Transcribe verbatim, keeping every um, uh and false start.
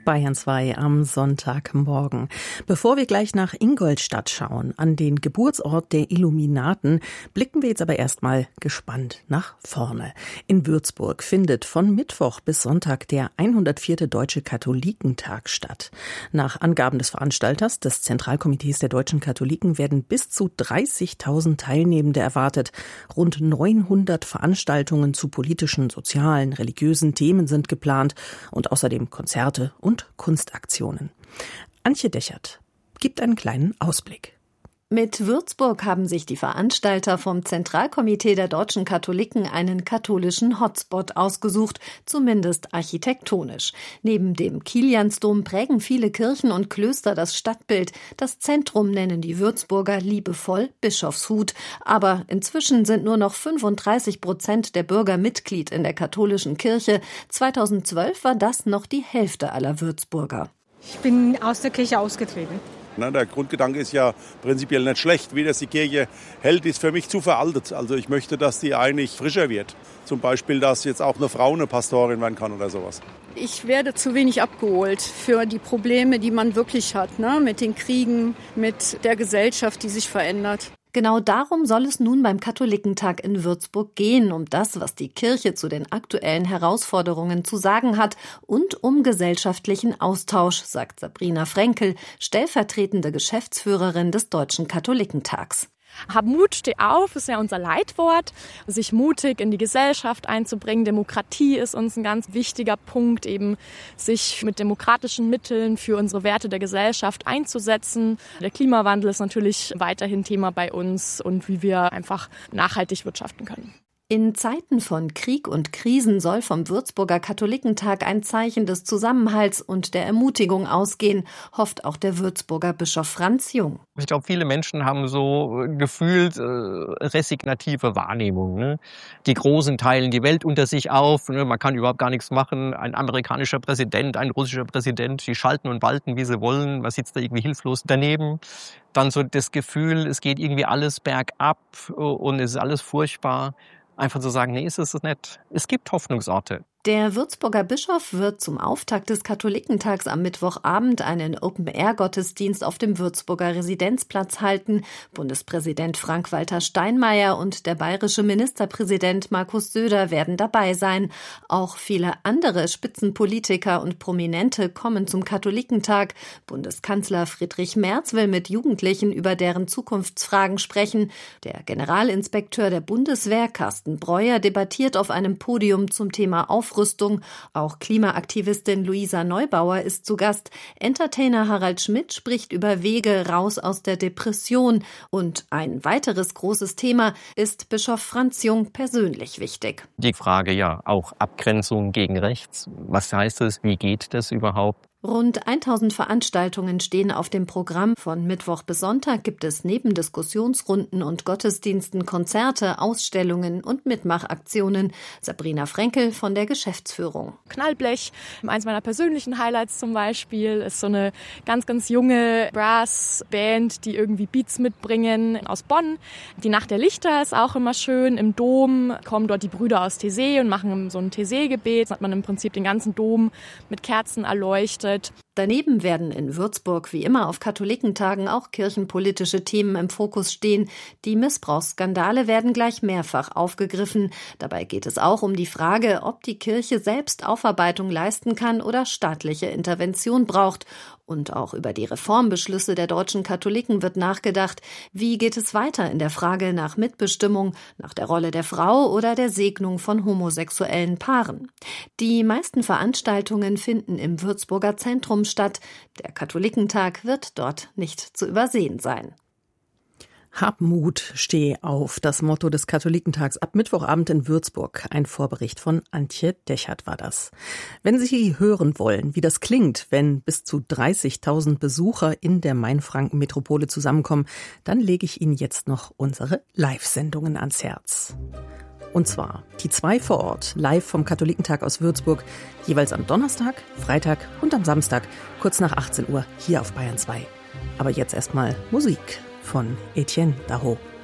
Bayern zwei am Sonntagmorgen. Bevor wir gleich nach Ingolstadt schauen, an den Geburtsort der Illuminaten, blicken wir jetzt aber erstmal gespannt nach vorne. In Würzburg findet von Mittwoch bis Sonntag der hundertvierte Deutsche Katholikentag statt. Nach Angaben des Veranstalters, des Zentralkomitees der deutschen Katholiken, werden bis zu dreißigtausend Teilnehmende erwartet. Rund neunhundert Veranstaltungen zu politischen, sozialen, religiösen Themen sind geplant und außerdem Konzerte und Kunstaktionen. Antje Dechert gibt einen kleinen Ausblick. Mit Würzburg haben sich die Veranstalter vom Zentralkomitee der deutschen Katholiken einen katholischen Hotspot ausgesucht, zumindest architektonisch. Neben dem Kiliansdom prägen viele Kirchen und Klöster das Stadtbild. Das Zentrum nennen die Würzburger liebevoll Bischofshut. Aber inzwischen sind nur noch fünfunddreißig Prozent der Bürger Mitglied in der katholischen Kirche. zweitausendzwölf war das noch die Hälfte aller Würzburger. Ich bin aus der Kirche ausgetreten. Der Grundgedanke ist ja prinzipiell nicht schlecht. Wie das die Kirche hält, ist für mich zu veraltet. Also ich möchte, dass die eigentlich frischer wird. Zum Beispiel, dass jetzt auch eine Frau eine Pastorin werden kann oder sowas. Ich werde zu wenig abgeholt für die Probleme, die man wirklich hat, ne? Mit den Kriegen, mit der Gesellschaft, die sich verändert. Genau darum soll es nun beim Katholikentag in Würzburg gehen, um das, was die Kirche zu den aktuellen Herausforderungen zu sagen hat und um gesellschaftlichen Austausch, sagt Sabrina Frenkel, stellvertretende Geschäftsführerin des Deutschen Katholikentags. Hab Mut, steh auf, ist ja unser Leitwort. Sich mutig in die Gesellschaft einzubringen. Demokratie ist uns ein ganz wichtiger Punkt, eben sich mit demokratischen Mitteln für unsere Werte der Gesellschaft einzusetzen. Der Klimawandel ist natürlich weiterhin Thema bei uns und wie wir einfach nachhaltig wirtschaften können. In Zeiten von Krieg und Krisen soll vom Würzburger Katholikentag ein Zeichen des Zusammenhalts und der Ermutigung ausgehen, hofft auch der Würzburger Bischof Franz Jung. Ich glaube, viele Menschen haben so gefühlt äh, resignative Wahrnehmung. Ne? Die Großen teilen die Welt unter sich auf, ne? Man kann überhaupt gar nichts machen. Ein amerikanischer Präsident, ein russischer Präsident, die schalten und walten, wie sie wollen. Man sitzt da irgendwie hilflos daneben. Dann so das Gefühl, es geht irgendwie alles bergab und es ist alles furchtbar. Einfach zu sagen, nee, ist es nicht. Es gibt Hoffnungsorte. Der Würzburger Bischof wird zum Auftakt des Katholikentags am Mittwochabend einen Open-Air-Gottesdienst auf dem Würzburger Residenzplatz halten. Bundespräsident Frank-Walter Steinmeier und der bayerische Ministerpräsident Markus Söder werden dabei sein. Auch viele andere Spitzenpolitiker und Prominente kommen zum Katholikentag. Bundeskanzler Friedrich Merz will mit Jugendlichen über deren Zukunftsfragen sprechen. Der Generalinspekteur der Bundeswehr, Carsten Breuer, debattiert auf einem Podium zum Thema Aufrüstung. Rüstung. Auch Klimaaktivistin Luisa Neubauer ist zu Gast. Entertainer Harald Schmidt spricht über Wege raus aus der Depression. Und ein weiteres großes Thema ist Bischof Franz Jung persönlich wichtig. Die Frage ja auch Abgrenzung gegen rechts. Was heißt es? Wie geht das überhaupt? Rund tausend Veranstaltungen stehen auf dem Programm. Von Mittwoch bis Sonntag gibt es neben Diskussionsrunden und Gottesdiensten Konzerte, Ausstellungen und Mitmachaktionen. Sabrina Frenkel von der Geschäftsführung. Knallblech, eins meiner persönlichen Highlights zum Beispiel, ist so eine ganz, ganz junge Brassband, die irgendwie Beats mitbringen aus Bonn. Die Nacht der Lichter ist auch immer schön. Im Dom kommen dort die Brüder aus Taizé und machen so ein Taizé-Gebet. Da hat man im Prinzip den ganzen Dom mit Kerzen erleuchtet. Daneben werden in Würzburg wie immer auf Katholikentagen auch kirchenpolitische Themen im Fokus stehen. Die Missbrauchsskandale werden gleich mehrfach aufgegriffen. Dabei geht es auch um die Frage, ob die Kirche selbst Aufarbeitung leisten kann oder staatliche Intervention braucht. Und auch über die Reformbeschlüsse der deutschen Katholiken wird nachgedacht. Wie geht es weiter in der Frage nach Mitbestimmung, nach der Rolle der Frau oder der Segnung von homosexuellen Paaren? Die meisten Veranstaltungen finden im Würzburger Zentrum statt. Der Katholikentag wird dort nicht zu übersehen sein. Hab Mut, steh auf. Das Motto des Katholikentags ab Mittwochabend in Würzburg. Ein Vorbericht von Antje Dechert war das. Wenn Sie hören wollen, wie das klingt, wenn bis zu dreißigtausend Besucher in der Mainfranken-Metropole zusammenkommen, dann lege ich Ihnen jetzt noch unsere Live-Sendungen ans Herz. Und zwar die zwei vor Ort, live vom Katholikentag aus Würzburg, jeweils am Donnerstag, Freitag und am Samstag, kurz nach achtzehn Uhr, hier auf Bayern zwei. Aber jetzt erstmal Musik von Etienne Daho.